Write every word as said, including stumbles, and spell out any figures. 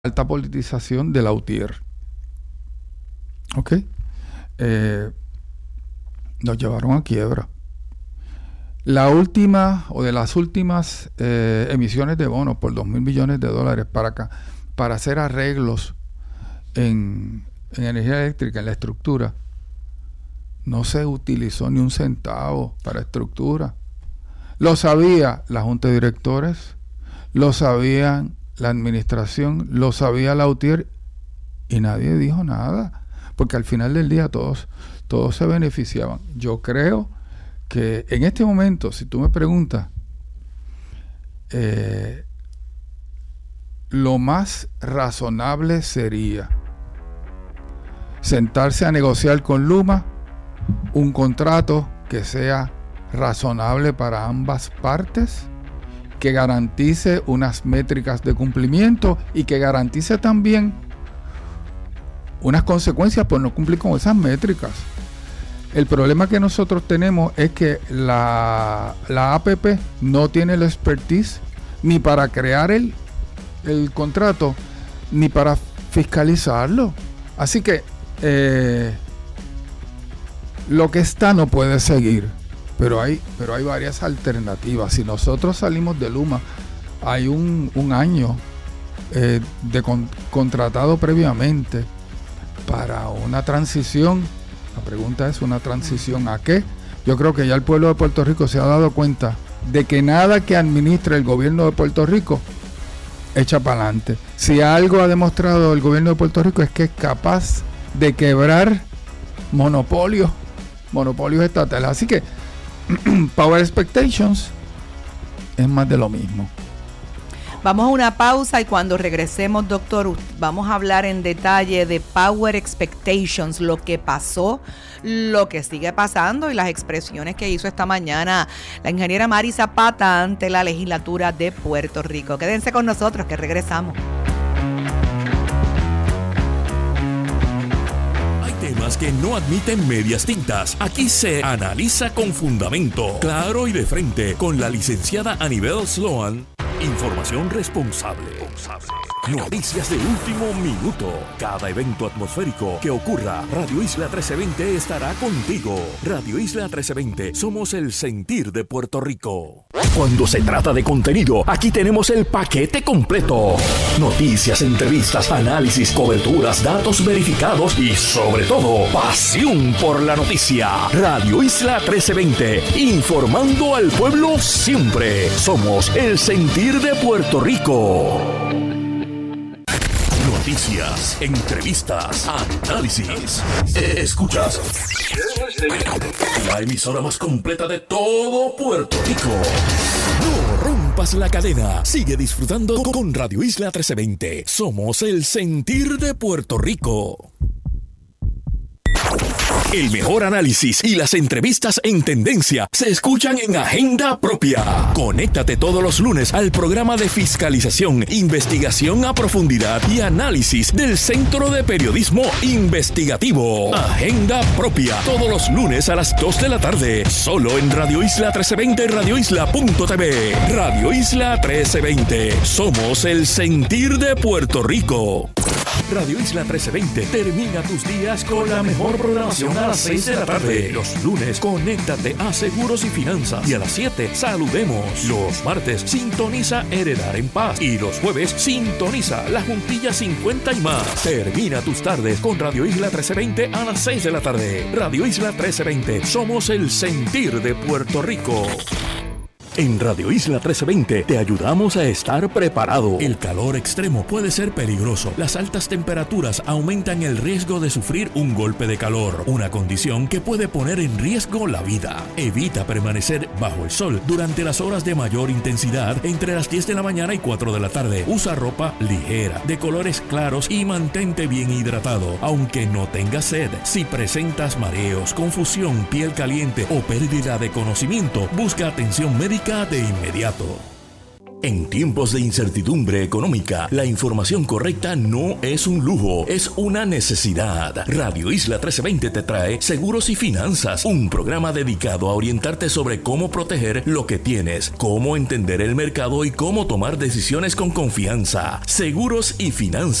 alta politización de Lautier. ¿Ok? Eh, nos llevaron a quiebra. La última, o de las últimas eh, emisiones de bonos por dos mil millones de dólares para acá, para hacer arreglos en, en energía eléctrica, en la estructura, no se utilizó ni un centavo para estructura. Lo sabía la Junta de Directores, lo sabían la administración, lo sabía Lautier y nadie dijo nada, porque al final del día todos, todos se beneficiaban. Yo creo que en este momento, si tú me preguntas, eh, lo más razonable sería sentarse a negociar con Luma un contrato que sea razonable para ambas partes, que garantice unas métricas de cumplimiento y que garantice también unas consecuencias por no cumplir con esas métricas. El problema que nosotros tenemos es que la, la A P P no tiene la expertise ni para crear el, el contrato ni para fiscalizarlo. Así que eh, lo que está no puede seguir. Pero hay, pero hay varias alternativas. Si nosotros salimos de Luma, hay un, un año eh, de con, contratado previamente para una transición. La pregunta es, ¿una transición a qué? Yo creo que ya el pueblo de Puerto Rico se ha dado cuenta de que nada que administre el gobierno de Puerto Rico echa para adelante. Si algo ha demostrado el gobierno de Puerto Rico es que es capaz de quebrar monopolios, monopolios estatales. Así que Power Expectations es más de lo mismo. Vamos a una pausa y cuando regresemos, doctor, vamos a hablar en detalle de Power Expectations, lo que pasó, lo que sigue pasando y las expresiones que hizo esta mañana la ingeniera Mari Zapata ante la legislatura de Puerto Rico. Quédense con nosotros que regresamos. Temas que no admiten medias tintas. Aquí se analiza con fundamento, claro y de frente, con la licenciada Anibel Sloan. Información responsable. Noticias de último minuto. Cada evento atmosférico que ocurra, Radio Isla trece veinte estará contigo. Radio Isla trece veinte, somos el sentir de Puerto Rico. Cuando se trata de contenido, aquí tenemos el paquete completo. Noticias, entrevistas, análisis, coberturas, datos verificados y sobre todo, pasión por la noticia. Radio Isla trece veinte, informando al pueblo siempre. Somos el sentir de Puerto Rico. Noticias, entrevistas, análisis. Escuchas la emisora más completa de todo Puerto Rico. No rompas la cadena. Sigue disfrutando con Radio Isla trece veinte. Somos el sentir de Puerto Rico. El mejor análisis y las entrevistas en tendencia se escuchan en Agenda Propia. Conéctate todos los lunes al programa de fiscalización, investigación a profundidad y análisis del Centro de Periodismo Investigativo. Agenda Propia, todos los lunes a las dos de la tarde, solo en Radio Isla trece veinte, radio isla punto t v. Radio Isla trece veinte, somos el sentir de Puerto Rico. Radio Isla trece veinte termina tus días con la mejor programación a las seis de la tarde. Los lunes, conéctate a Seguros y Finanzas. Y a las siete, saludemos. Los martes, sintoniza Heredar en Paz. Y los jueves, sintoniza La Juntilla cincuenta y más. Termina tus tardes con Radio Isla trece veinte a las seis de la tarde. Radio Isla trece veinte, somos el sentir de Puerto Rico. En Radio Isla trece veinte te ayudamos a estar preparado. El calor extremo puede ser peligroso. Las altas temperaturas aumentan el riesgo de sufrir un golpe de calor, una condición que puede poner en riesgo la vida. Evita permanecer bajo el sol durante las horas de mayor intensidad entre las diez de la mañana y cuatro de la tarde. Usa ropa ligera, de colores claros y mantente bien hidratado, aunque no tengas sed. Si presentas mareos, confusión, piel caliente o pérdida de conocimiento, busca atención médica de inmediato. En tiempos de incertidumbre económica, la información correcta no es un lujo, es una necesidad. Radio Isla trece veinte te trae Seguros y Finanzas, un programa dedicado a orientarte sobre cómo proteger lo que tienes, cómo entender el mercado y cómo tomar decisiones con confianza. Seguros y Finanzas.